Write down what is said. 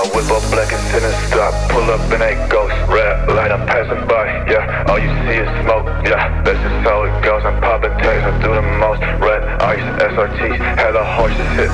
I whip up black and sinister, pull up in a ghost red light, I'm passing by, yeah, all you see is smoke, yeah, that's just how it goes. I'm popping tags, I do the most, red ice, SRTs, had the horses hit